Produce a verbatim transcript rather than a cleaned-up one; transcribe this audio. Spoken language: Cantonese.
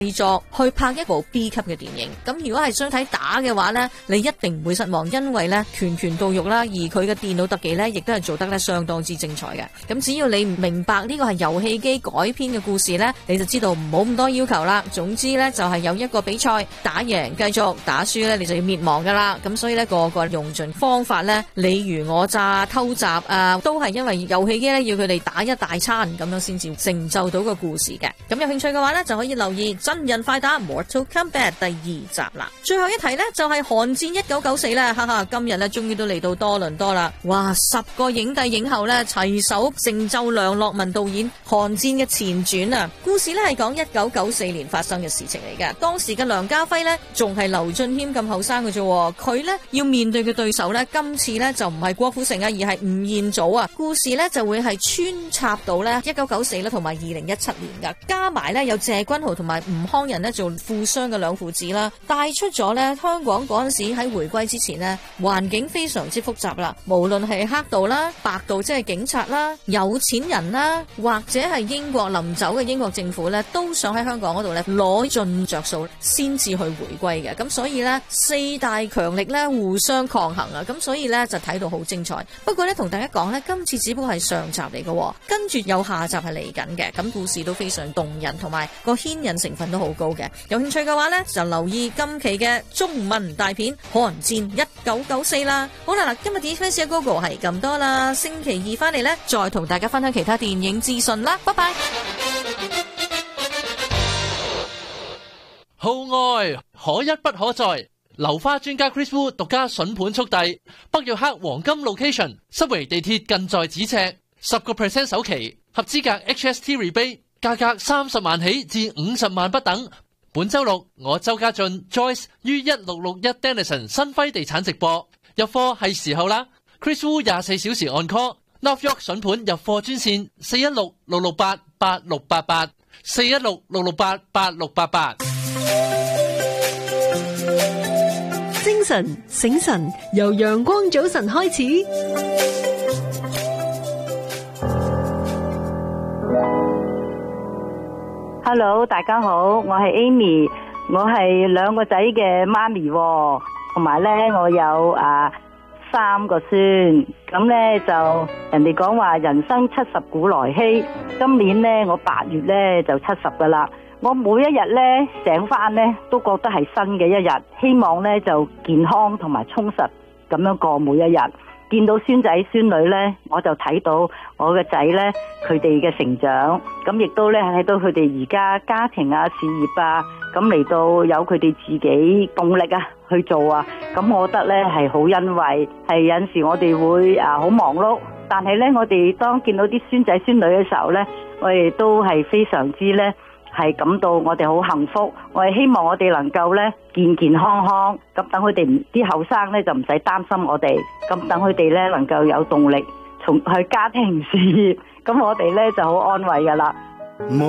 製作去拍一部 B 級嘅電影。咁如果係想睇打嘅話呢，你一定唔會失望，因為呢拳拳到肉啦，而佢嘅電腦特技呢亦都係做得呢相當之精彩嘅。咁只要你唔明白呢個係遊戲機改編嘅故事呢，你就知道唔好咁多要求啦。總之呢，就係有一個比賽打贏繼續，打輸呢你就要滅亡噶啦。咁所以呢，個個用盡方法呢，你如我詐偷襲啊，都係因為遊戲機呢要佢哋打一大餐咁樣先至成就到個故事嘅。咁有興趣嘅話呢，就可以留意真人快打 Mortal Kombat 第二集啦。最後一題呢，就係《寒戰一九九四》啦，哈哈，今日呢，終於都嚟到多倫多啦。哇，十個影帝影后呢，齊手成就梁樂文導演《寒戰》嘅前傳啊！故事呢係講一九九四年發生嘅事情嚟嘅。當時嘅梁家輝呢，仲係劉俊謙咁後生嘅啫，佢呢，要面對嘅對手呢，今次呢，就唔係郭富城啊，而係吳彥祖啊。故事呢，就會係穿插到呢一九九四啦，同埋二零一七年噶，加埋呢，有謝君豪同埋吳康仁呢，做富商嘅兩父子啦，帶出咗呢香港嗰陣時喺回歸之前呢，環境非常之複雜啦，無論係黑道啦、白道即係警察啦、有錢人啦，或者係英國臨走嘅英國政府呢，都想喺香港嗰度呢攞盡着數先至去回歸嘅。咁所以呢，四大強力呢互相抗衡啊，咁所以呢，就睇到好精彩。不過呢，同大家講呢，今次只不過係上集嚟嘅，跟住有下集係嚟緊嘅。咁故事都非常動人，同埋個牽引成分都好高嘅。有興趣嘅話呢，就留意今期嘅中文大片《寒戰一九九四》啦。好啦，嗱，今日啲 fans 嘅 Google 係咁多啦，星期二翻嚟呢，再同大家分享其他電影資訊啦。拜拜。 號外可一不可再，流花專家 Chris Wu 獨家筍盤速遞，北約克黃金 location， 濕圍地鐵近在咫尺，十個 percent 首期，合資格 H S T rebate， 價格三十萬起至五十萬不等。本周六我周家俊 Joyce 於一六六一 Denison 新輝地產直播，入貨係時候啦。Chris Wu 廿四小時按 call，North York 筍盤入貨專線四一六六六八八六八八，四一六六六八八六八八。 精神醒神，由陽光早晨開始。 Hello， 大家好，我係 Amy， 我係兩個仔嘅媽咪，同埋咧我有啊三個孫，咁咧就人哋講話人生七十古來稀，今年咧我八月咧就七十噶啦。我每一日咧醒翻咧都覺得係新嘅一日，希望咧就健康同埋充實咁樣過每一日。見到孫仔孫女咧，我就睇到我嘅仔咧佢哋嘅成長，咁亦都咧睇到佢哋而家家庭啊、事業啊，咁嚟到有佢哋自己動力啊去做啊，咁我覺得咧係好欣慰。係有陣時我哋會啊好忙碌，但係咧我哋當見到啲孫仔孫女嘅時候咧，我哋都係非常之咧係感到我哋好幸福。我係希望我哋能夠咧健健康康，咁等佢哋啲後生咧就唔使擔心我哋，咁等佢哋咧能夠有動力從去家庭事業，咁我哋咧就好安慰噶啦。